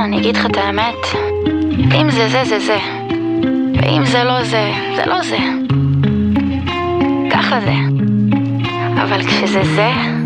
אני אגיד לך את האמת. אם זה זה, זה זה. ואם זה לא זה, זה לא זה. ככה זה. אבל כשזה זה,